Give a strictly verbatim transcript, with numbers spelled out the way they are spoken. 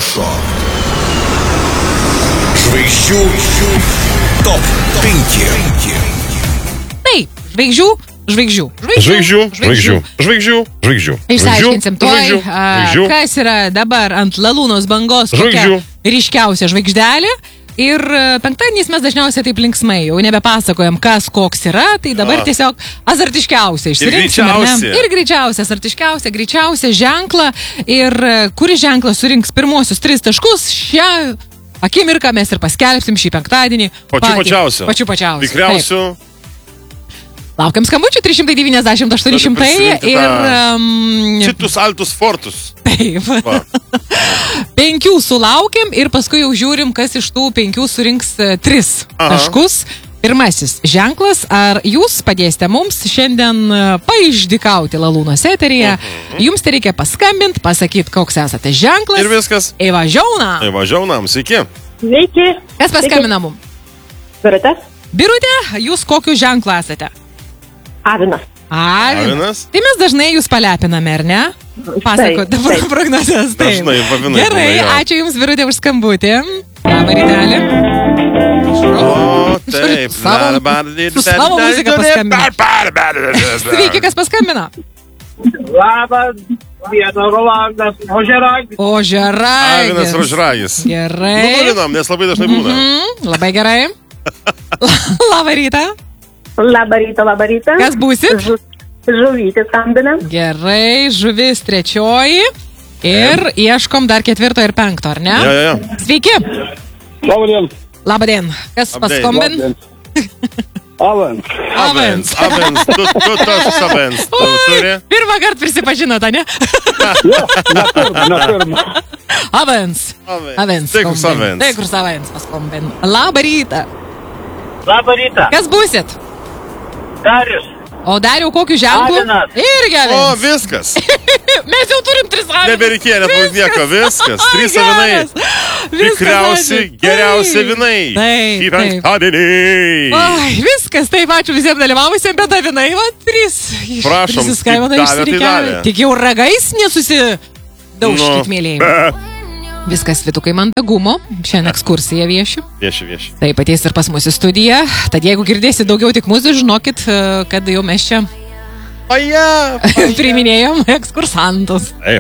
Šou. Žvaigždžių top penki. Taip, žvaigždžių, žvaigždžių, Žvaigždžių, žvaigždžių, žvaigždžių, žvaigždžių. Išsiaiškinsim tuoj, žvaigždžių, a, žvaigždžių. kas yra dabar ant lalūnos bangos kokia Žvaigždžių. ryškiausia žvaigždelė. Ir a, penktadieniais mes dažniausiai taip linksmai, jau nebepasakojam, kas koks yra, tai dabar A. tiesiog azartiškiausia išsirinksim. Ir ar ne? greičiausia. Ir greičiausia, azartiškiausia, greičiausia ženklą. Ir a, kuris ženklas surinks pirmosius tris taškus, šią akimirką mes ir paskelbsim šį penktadienį. Pačiu patį- pačiausiu. Pačiu pačiausiu. Tikriausiu. Laukiam skambučių trys šimtai devyniasdešimt aštuoni šimtai prisijungti ir tą- um, Šitus altus fortus. taip. Va. Penkių sulaukiam ir paskui jau žiūrim, kas iš tų penkių surinks e, tris Aha. taškus. Pirmasis ženklas, ar jūs padėsite mums šiandien e, paišdykauti Lalūnos eteryje. Jums tai reikia paskambinti, pasakyti, koks esate ženklas. Ir viskas. Eva Žiauna. Tai važiaunam, sveiki. Sveiki. Kas paskambina mums? Birutė? Birutė, jūs kokiu ženklu esate? Avinas. Avinas. Avinas. Tai mes dažnai jūs palepiname, ar ne? Pasako, Taip, dabar taip. prognozes. Taip. Dažnai, avinai Gerai, būna, jo. ačiū Jums, Birutė, už skambutį. Labą rytelį. O, taip. Savo- su savo muzika paskambino. Sveiki, kas paskambino? Labas, vietą Rolandas, Ožeragis. O, Žeragis. Avinas Rožragis. Gerai. Nunulinam, nes labai dažnai būna. Mhm, labai gerai. Labą rytą. Labą rytą, labą rytą. Kas būsit? Žu, žuvytį skambinam. Gerai, žuvis trečioji. Ir ieškom dar ketvirto ir penkto, ar ne? Jo, jo, jo. Sveiki. Labdien. Labadien. Kas Labdien. paskambin? Avans. Avens, avens, tu, tu tas avens. Tu turi. Pirmą kartą prisipažinote, ne? Jo, ne pirmą, ne pirmą. Avens. Avens. Avens. Tai kurs avens. Tai kurs avens paskombin. Labą rytą. Labą rytą. Kas būsit? Darius. O Dariau, kokiu ženklu? Avinas. Irgi O, avens. viskas. Mes jau turim tris avinus. Nebereikėjo net nieko, viskas. Ai, Trys geras. avinai. Viskas, Tikriausiai ačiū. geriausi Taip. avinai. Taip, Šį taip. penktadienį. Ai, viskas, taip, ačiū visiems dalyvavusiems, bet avinai, va, trys. Prašom, Prisiskambino, kaip davė, tai išsirikiavę. davė. Tik jau ragais nesusidaužkit, Nu. mėlėjai. Viskas, Vitukai Mandagumo. Šiandien ekskursija vieši. Vieši, vieši. Taip, ateis ir pas mus į studiją. Tad jeigu girdėsit daugiau tik mūsų, žinokit, e, kad jau mes čia Aja. priminėjom ekskursantus. Taip.